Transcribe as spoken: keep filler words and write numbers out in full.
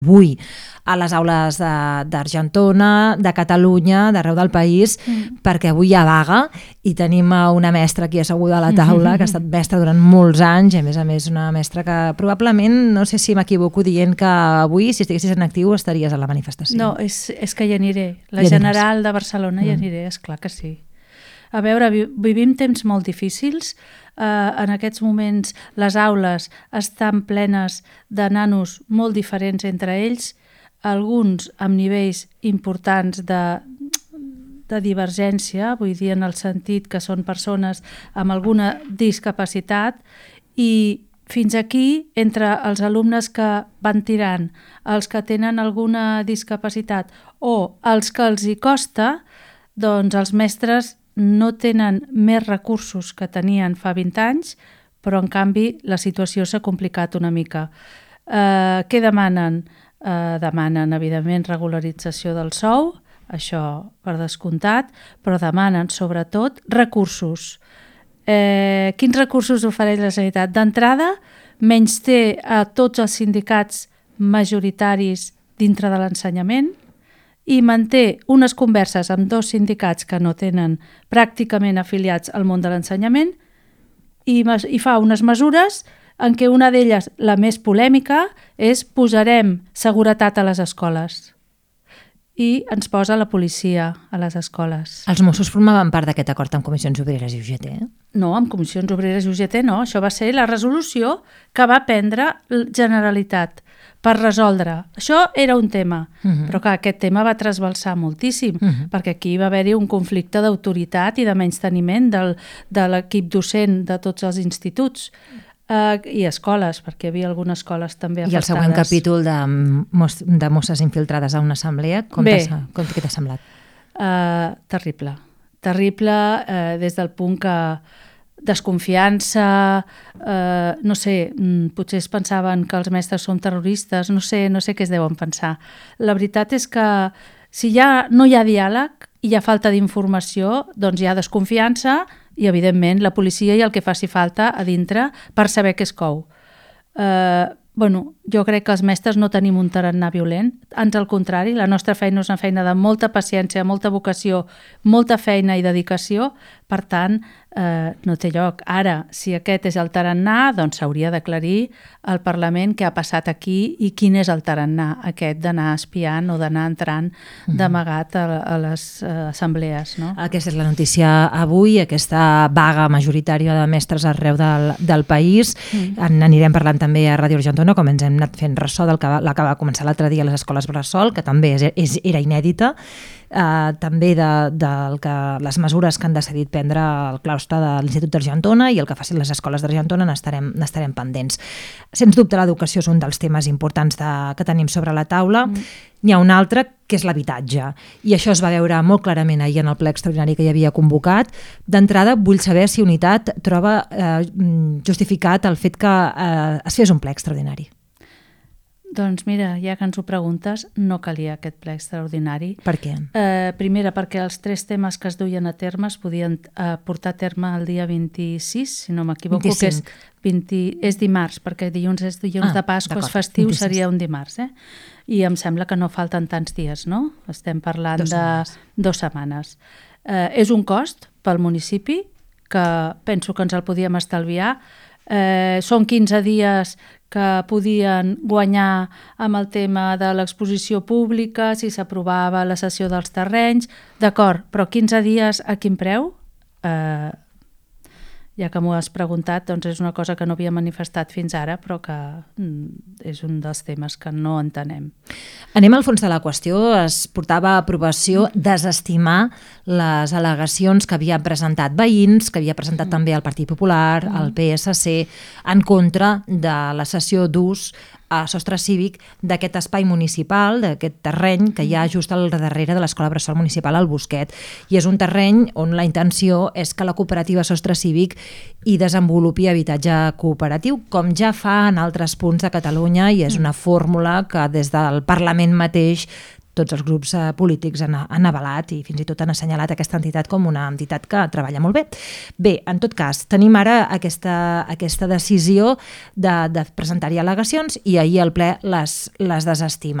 avui a les aules d'Argentona, de, de Catalunya, d'arreu del país, mm. perquè avui hi ha vaga i tenim una mestra aquí asseguda a la taula, que ha estat mestra durant molts anys, i a més a més una mestra que probablement, no sé si m'equivoco dient que avui, si estiguessis en actiu, estaries a la manifestació. No, és, és que hi aniré. La ja General de Barcelona mm. hi aniré, esclar que sí. A veure, vivim temps molt difícils. Uh, en aquests moments les aules estan plenes de nanos molt diferents entre ells, alguns amb nivells importants de, de divergència, vull dir en el sentit que són persones amb alguna discapacitat, i fins aquí, entre els alumnes que van tirant, els que tenen alguna discapacitat o els que els hi costa, doncs els mestres no tenen més recursos que tenien fa vint anys, però en canvi la situació s'ha complicat una mica. Eh, què demanen? Eh, demanen, evidentment, regularització del sou, això per descomptat, però demanen, sobretot, recursos. Eh, quins recursos ofereix la Generalitat? D'entrada, menysté a tots els sindicats majoritaris dintre de l'ensenyament, i manté unes converses amb dos sindicats que no tenen pràcticament afiliats al món de l'ensenyament i, i fa unes mesures en què una d'elles, la més polèmica, és posarem seguretat a les escoles i ens posa la policia a les escoles. Els Mossos formaven part d'aquest acord amb Comissions Obreres i U G T? No, amb Comissions Obreres i U G T no. Això va ser la resolució que va prendre la Generalitat per resoldre. Això era un tema, uh-huh. però que aquest tema va trasbalsar moltíssim, uh-huh. perquè aquí va haver-hi un conflicte d'autoritat i de menysteniment del, de l'equip docent de tots els instituts uh, i escoles, perquè hi havia algunes escoles també afectades. I el següent capítol de, mos, de mosses infiltrades a una assemblea, com t'ha com t'ha semblat? Uh, terrible. Terrible uh, des del punt que desconfiança, eh, no sé, potser es pensaven que els mestres són terroristes, no sé, no sé què es deuen pensar. La veritat és que si ja no hi ha diàleg i hi ha falta d'informació, doncs hi ha desconfiança i, evidentment, la policia i el que faci falta a dintre per saber què es cou. Eh, bueno, jo crec que els mestres no tenim un tarannà violent, ans al contrari, la nostra feina és una feina de molta paciència, molta vocació, molta feina i dedicació, per tant, eh, no té lloc. Ara, si aquest és el tarannà, doncs s'hauria d'aclarir al Parlament què ha passat aquí i quin és el tarannà aquest d'anar espiant o d'anar entrant d'amagat a, a les eh, assemblees. No? Aquesta és la notícia avui, aquesta vaga majoritària de mestres arreu del, del país. Mm. En anirem parlant també a Ràdio Argentona, com ens hem anat fent ressò del que va, la que va començar l'altre dia a les escoles Bressol, que també és, és, era inèdita, eh, també de, de que les mesures que han decidit prendre el claustre de l'Institut d'Argentona i el que facin les escoles d'Argentona n'estarem n'estarem pendents. Sens dubte l'educació és un dels temes importants de, que tenim sobre la taula. Mm. N'hi ha un altre, que és l'habitatge, i això es va veure molt clarament ahir en el ple extraordinari que hi havia convocat. D'entrada, vull saber si Unitat troba eh, justificat el fet que eh, es fes un ple extraordinari. Doncs mira, ja que ens ho preguntes, no calia aquest ple extraordinari. Per què? Eh, primera, perquè els tres temes que es duien a terme es podien eh, portar a terme el dia vint-i-sis, si no m'equivoco, que és, vint, és dimarts, perquè dilluns és dilluns ah, de Pasqua, és festiu, vint-i-sis. Seria un dimarts. Eh? I em sembla que no falten tants dies, no? Estem parlant dos de setmanes. dues setmanes. Eh, és un cost pel municipi, que penso que ens el podíem estalviar. Eh, són quinze dies que podien guanyar amb el tema de l'exposició pública, si s'aprovava la cessió dels terrenys, d'acord, però quinze dies a quin preu? Eh, ja que m'ho has preguntat, doncs és una cosa que no havia manifestat fins ara, però que mm, és un dels temes que no entenem. Anem al fons de la qüestió. Es portava a aprovació desestimar les al·legacions que havia presentat veïns, que havia presentat mm. també el Partit Popular, mm. el P S C, en contra de la cessió d'ús a sostre cívic d'aquest espai municipal, d'aquest terreny que hi ha just al darrere de l'Escola Bressol Municipal al Bosquet. I és un terreny on la intenció és que la cooperativa Sostre Cívic hi desenvolupi habitatge cooperatiu, com ja fa en altres punts de Catalunya, i és una fórmula que des del Parlament mateix tots els grups eh, polítics han, han avalat i fins i tot han assenyalat aquesta entitat com una entitat que treballa molt bé. Bé, en tot cas, tenim ara aquesta, aquesta decisió de, de presentar-hi al·legacions i ahir el ple les, les desestima.